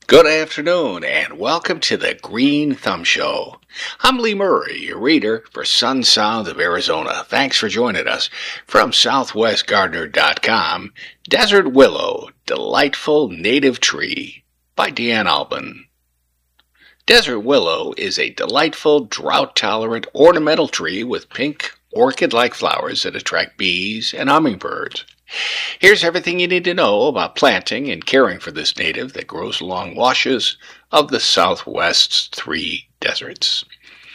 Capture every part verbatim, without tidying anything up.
Good afternoon, and welcome to the Green Thumb Show. I'm Lee Murray, your reader for Sun Sounds of Arizona. Thanks for joining us. From Southwest Gardener dot com, Desert Willow, Delightful Native Tree by Deanne Albin. Desert willow is a delightful, drought-tolerant ornamental tree with pink, orchid-like flowers that attract bees and hummingbirds. Here's everything you need to know about planting and caring for this native that grows along washes of the Southwest's three deserts.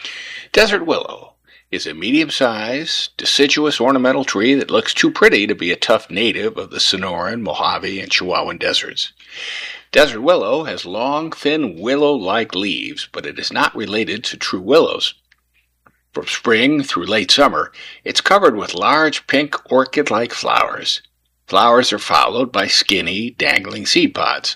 Desert willow is a medium-sized, deciduous ornamental tree that looks too pretty to be a tough native of the Sonoran, Mojave, and Chihuahuan deserts. Desert willow has long, thin, willow-like leaves, but it is not related to true willows. From spring through late summer, it's covered with large pink orchid-like flowers. Flowers are followed by skinny, dangling seed pods.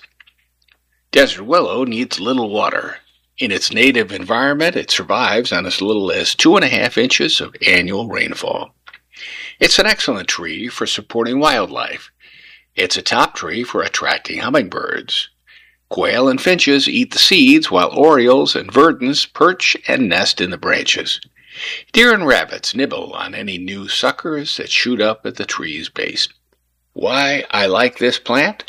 Desert willow needs little water. In its native environment, it survives on as little as two and a half inches of annual rainfall. It's an excellent tree for supporting wildlife. It's a top tree for attracting hummingbirds. Quail and finches eat the seeds, while orioles and verdins perch and nest in the branches. Deer and rabbits nibble on any new suckers that shoot up at the tree's base. Why I like this plant?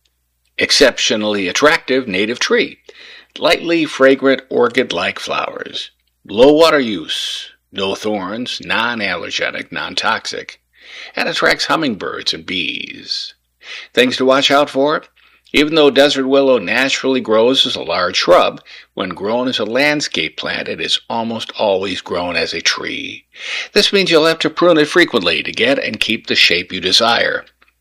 Exceptionally attractive native tree. Lightly fragrant orchid-like flowers. Low water use. No thorns. Non-allergenic, non-toxic. And attracts hummingbirds and bees. Things to watch out for? Even though desert willow naturally grows as a large shrub, when grown as a landscape plant, it is almost always grown as a tree. This means you'll have to prune it frequently to get and keep the shape you desire.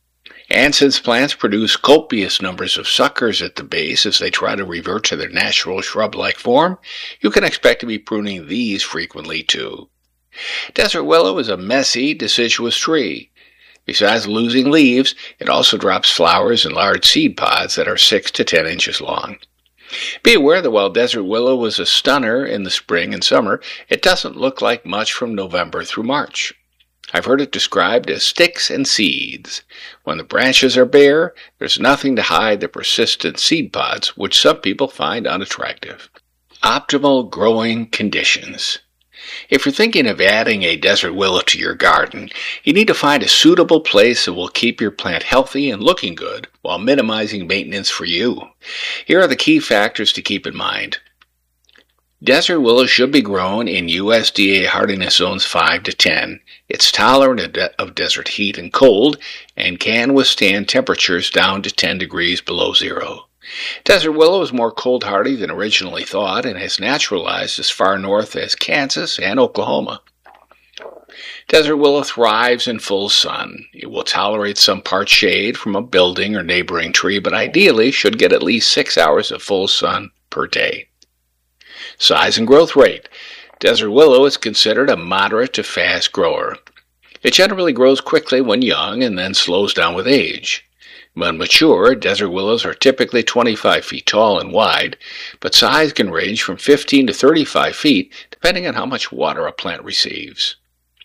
And since plants produce copious numbers of suckers at the base as they try to revert to their natural shrub-like form, you can expect to be pruning these frequently too. Desert willow is a messy, deciduous tree. Besides losing leaves, it also drops flowers in large seed pods that are six to ten inches long. Be aware that while desert willow was a stunner in the spring and summer, it doesn't look like much from November through March. I've heard it described as sticks and seeds. When the branches are bare, there's nothing to hide the persistent seed pods, which some people find unattractive. Optimal growing conditions. If you're thinking of adding a desert willow to your garden, you need to find a suitable place that will keep your plant healthy and looking good while minimizing maintenance for you. Here are the key factors to keep in mind. Desert willow should be grown in U S D A hardiness zones five to ten. It's tolerant of desert heat and cold and can withstand temperatures down to ten degrees below zero. Desert willow is more cold-hardy than originally thought and has naturalized as far north as Kansas and Oklahoma. Desert willow thrives in full sun. It will tolerate some part shade from a building or neighboring tree, but ideally should get at least six hours of full sun per day. Size and growth rate. Desert willow is considered a moderate to fast grower. It generally grows quickly when young and then slows down with age. When mature, desert willows are typically twenty-five feet tall and wide, but size can range from fifteen to thirty-five feet depending on how much water a plant receives.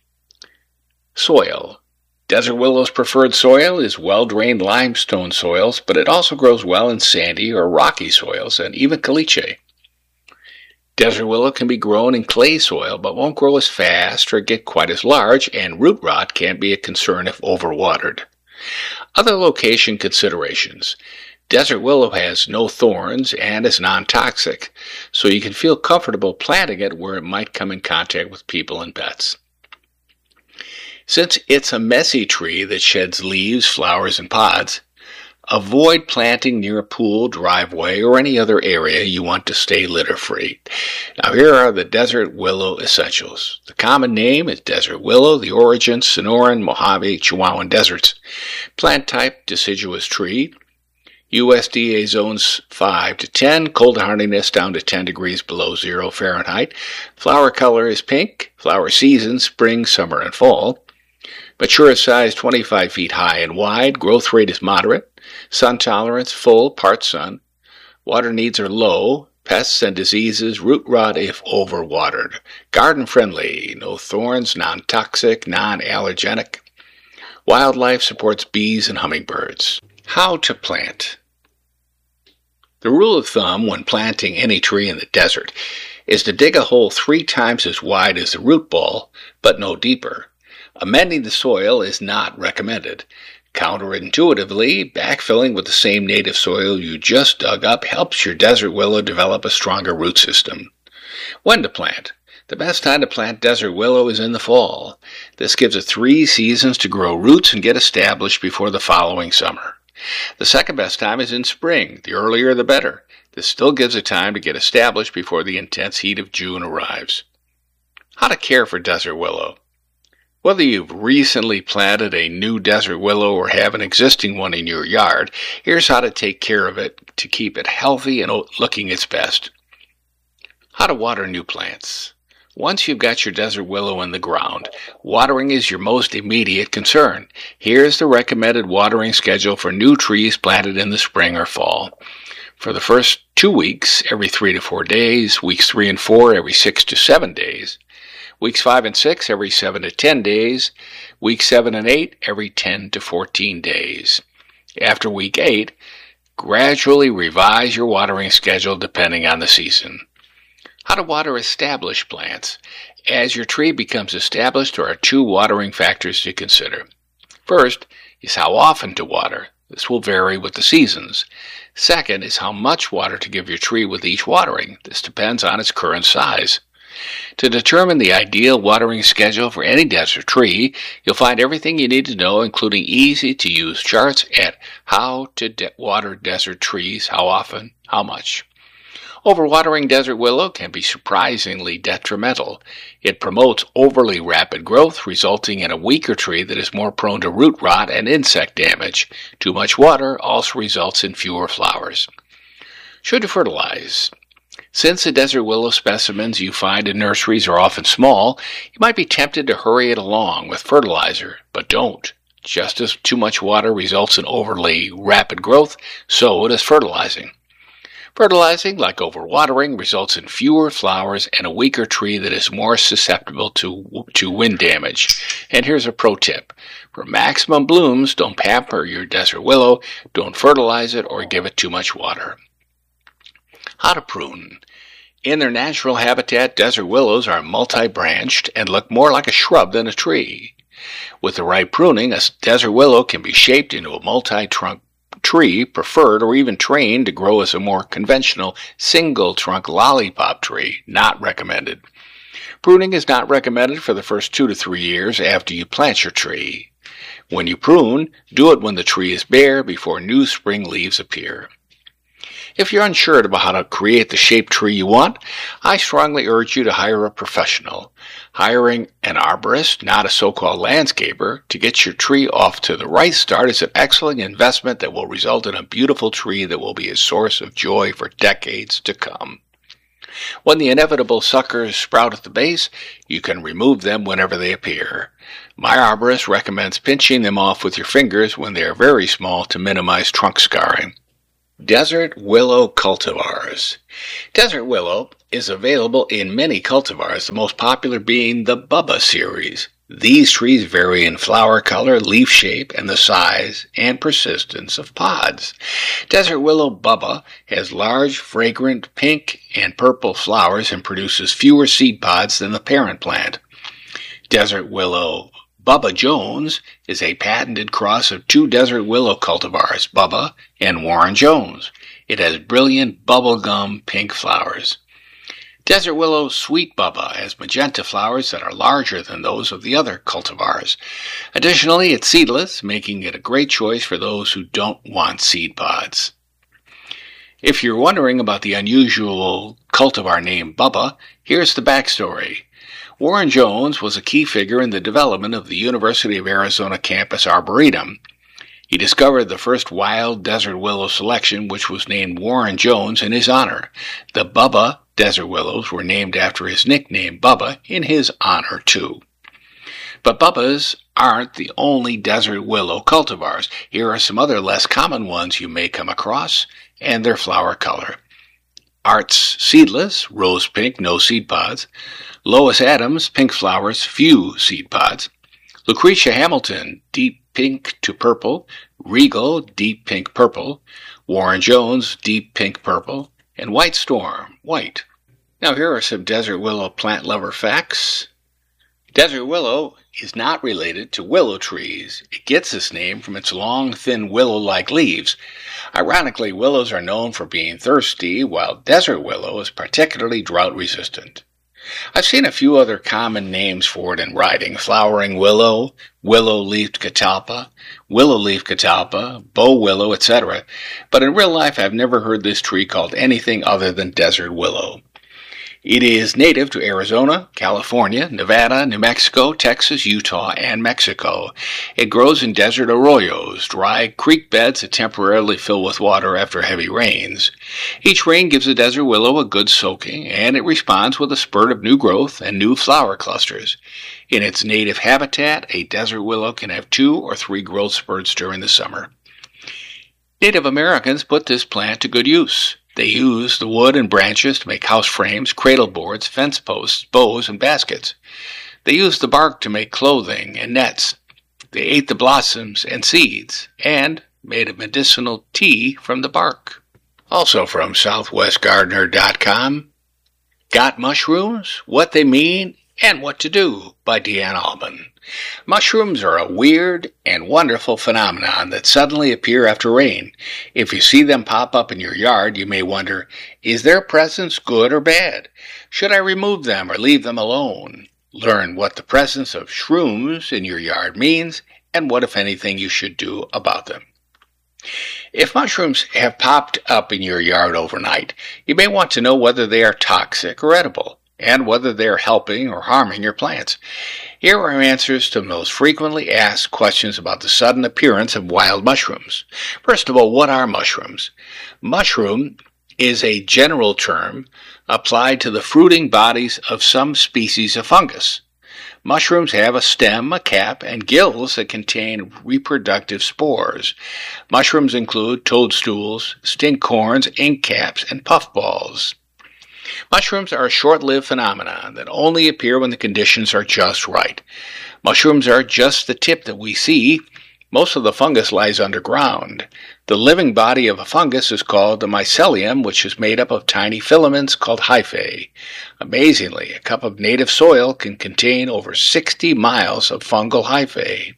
Soil. Desert willow's preferred soil is well-drained limestone soils, but it also grows well in sandy or rocky soils and even caliche. Desert willow can be grown in clay soil, but won't grow as fast or get quite as large, and root rot can be a concern if overwatered. Other location considerations. Desert willow has no thorns and is non-toxic, so you can feel comfortable planting it where it might come in contact with people and pets. Since it's a messy tree that sheds leaves, flowers, and pods, avoid planting near a pool, driveway, or any other area you want to stay litter-free. Now here are the desert willow essentials. The common name is desert willow, the origin Sonoran, Mojave, Chihuahuan deserts. Plant type, deciduous tree. U S D A zones five to ten, cold hardiness down to ten degrees below zero Fahrenheit. Flower color is pink. Flower season, spring, summer, and fall. Mature size twenty-five feet high and wide. Growth rate is moderate. Sun tolerance, full, part sun. Water needs are low. Pests and diseases, root rot if overwatered. Garden friendly, no thorns, non-toxic, non-allergenic. Wildlife supports bees and hummingbirds. How to plant. The rule of thumb when planting any tree in the desert is to dig a hole three times as wide as the root ball, but no deeper. Amending the soil is not recommended. Counterintuitively, backfilling with the same native soil you just dug up helps your desert willow develop a stronger root system. When to plant? The best time to plant desert willow is in the fall. This gives it three seasons to grow roots and get established before the following summer. The second best time is in spring. The earlier the better. This still gives it time to get established before the intense heat of June arrives. How to care for desert willow. Whether you've recently planted a new desert willow or have an existing one in your yard, here's how to take care of it to keep it healthy and looking its best. How to water new plants. Once you've got your desert willow in the ground, watering is your most immediate concern. Here's the recommended watering schedule for new trees planted in the spring or fall. For the first two weeks, every three to four days, weeks three and four, every six to seven days, weeks five and six, every seven to ten days, weeks seven and eight, every ten to fourteen days. After week eight, gradually revise your watering schedule depending on the season. How to water established plants. As your tree becomes established, there are two watering factors to consider. First is how often to water. This will vary with the seasons. Second is how much water to give your tree with each watering. This depends on its current size. To determine the ideal watering schedule for any desert tree, you'll find everything you need to know, including easy-to-use charts at How to de- Water Desert Trees, How Often, How Much. Overwatering desert willow can be surprisingly detrimental. It promotes overly rapid growth, resulting in a weaker tree that is more prone to root rot and insect damage. Too much water also results in fewer flowers. Should you fertilize? Since the desert willow specimens you find in nurseries are often small, you might be tempted to hurry it along with fertilizer, but don't. Just as too much water results in overly rapid growth, so does fertilizing. Fertilizing, like overwatering, results in fewer flowers and a weaker tree that is more susceptible to, to wind damage. And here's a pro tip. For maximum blooms, don't pamper your desert willow, don't fertilize it or give it too much water. How to prune. In their natural habitat, desert willows are multi-branched and look more like a shrub than a tree. With the right pruning, a desert willow can be shaped into a multi-trunk tree, preferred or even trained to grow as a more conventional single-trunk lollipop tree, not recommended. Pruning is not recommended for the first two to three years after you plant your tree. When you prune, do it when the tree is bare before new spring leaves appear. If you're unsure about how to create the shaped tree you want, I strongly urge you to hire a professional. Hiring an arborist, not a so-called landscaper, to get your tree off to the right start is an excellent investment that will result in a beautiful tree that will be a source of joy for decades to come. When the inevitable suckers sprout at the base, you can remove them whenever they appear. My arborist recommends pinching them off with your fingers when they are very small to minimize trunk scarring. Desert willow cultivars. Desert willow is available in many cultivars, the most popular being the Bubba series. These trees vary in flower color, leaf shape, and the size and persistence of pods. Desert willow Bubba has large, fragrant pink and purple flowers and produces fewer seed pods than the parent plant. Desert willow Bubba Jones is a patented cross of two desert willow cultivars, Bubba and Warren Jones. It has brilliant bubblegum pink flowers. Desert willow Sweet Bubba has magenta flowers that are larger than those of the other cultivars. Additionally, it's seedless, making it a great choice for those who don't want seed pods. If you're wondering about the unusual cultivar name Bubba, here's the backstory. Warren Jones was a key figure in the development of the University of Arizona campus arboretum. He discovered the first wild desert willow selection, which was named Warren Jones in his honor. The Bubba desert willows were named after his nickname Bubba in his honor, too. But Bubbas aren't the only desert willow cultivars. Here are some other less common ones you may come across, and their flower color. Arts Seedless, rose pink, no seed pods. Lois Adams, pink flowers, few seed pods. Lucretia Hamilton, deep pink to purple. Regal, deep pink purple. Warren Jones, deep pink purple, and White Storm, white. Now here are some desert willow plant lover facts. Desert willow is not related to willow trees. It gets its name from its long, thin willow-like leaves. Ironically, willows are known for being thirsty, while desert willow is particularly drought-resistant. I've seen a few other common names for it in writing: flowering willow, willow-leafed catalpa, willow-leaf catalpa, bow willow, et cetera. But in real life, I've never heard this tree called anything other than desert willow. It is native to Arizona, California, Nevada, New Mexico, Texas, Utah, and Mexico. It grows in desert arroyos, dry creek beds that temporarily fill with water after heavy rains. Each rain gives the desert willow a good soaking, and it responds with a spurt of new growth and new flower clusters. In its native habitat, a desert willow can have two or three growth spurts during the summer. Native Americans put this plant to good use. They use the wood and branches to make house frames, cradle boards, fence posts, bows, and baskets. They used the bark to make clothing and nets. They ate the blossoms and seeds, and made a medicinal tea from the bark. Also from Southwest Gardener dot com, Got Mushrooms? What They Mean and What to Do by Deanne Allman. Mushrooms are a weird and wonderful phenomenon that suddenly appear after rain. If you see them pop up in your yard, you may wonder, is their presence good or bad? Should I remove them or leave them alone? Learn what the presence of shrooms in your yard means and what, if anything, you should do about them. If mushrooms have popped up in your yard overnight, you may want to know whether they are toxic or edible, and whether they are helping or harming your plants. Here are answers to the most frequently asked questions about the sudden appearance of wild mushrooms. First of all, what are mushrooms? Mushroom is a general term applied to the fruiting bodies of some species of fungus. Mushrooms have a stem, a cap, and gills that contain reproductive spores. Mushrooms include toadstools, stinkcorns, ink caps, and puffballs. Mushrooms are a short-lived phenomenon that only appear when the conditions are just right. Mushrooms are just the tip that we see. Most of the fungus lies underground. The living body of a fungus is called the mycelium, which is made up of tiny filaments called hyphae. Amazingly, a cup of native soil can contain over sixty miles of fungal hyphae.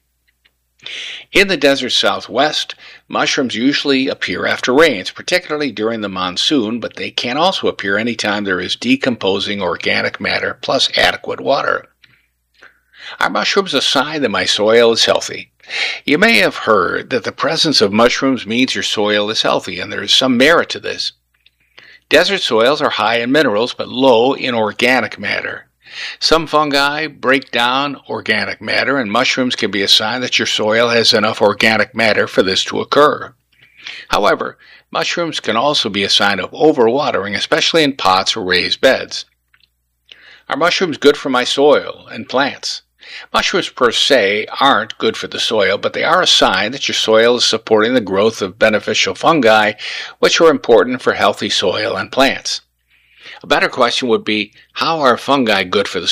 In the desert southwest, mushrooms usually appear after rains, particularly during the monsoon, but they can also appear anytime there is decomposing organic matter plus adequate water. Are mushrooms a sign that my soil is healthy? You may have heard that the presence of mushrooms means your soil is healthy, and there is some merit to this. Desert soils are high in minerals but low in organic matter. Some fungi break down organic matter, and mushrooms can be a sign that your soil has enough organic matter for this to occur. However, mushrooms can also be a sign of overwatering, especially in pots or raised beds. Are mushrooms good for my soil and plants? Mushrooms per se aren't good for the soil, but they are a sign that your soil is supporting the growth of beneficial fungi, which are important for healthy soil and plants. A better question would be, how are fungi good for the